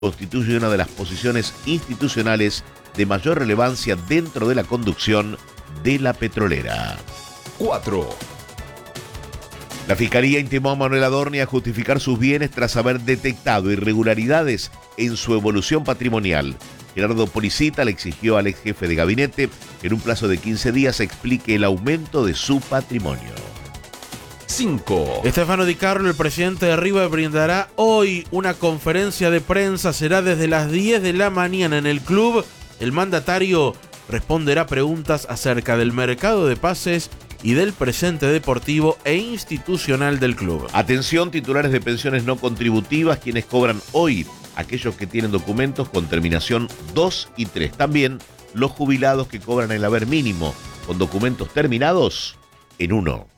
constituye una de las posiciones institucionales de mayor relevancia dentro de la conducción de la petrolera. 4. La Fiscalía intimó a Manuel Adorni a justificar sus bienes tras haber detectado irregularidades en su evolución patrimonial. Gerardo Policita le exigió al ex jefe de gabinete que en un plazo de 15 días explique el aumento de su patrimonio. 5. Stefano Di Carlo, el presidente de River, brindará hoy una conferencia de prensa. Será desde las 10 de la mañana en el club. El mandatario responderá preguntas acerca del mercado de pases y del presente deportivo e institucional del club. Atención, titulares de pensiones no contributivas, quienes cobran hoy, aquellos que tienen documentos con terminación 2 y 3. También los jubilados que cobran el haber mínimo con documentos terminados en 1.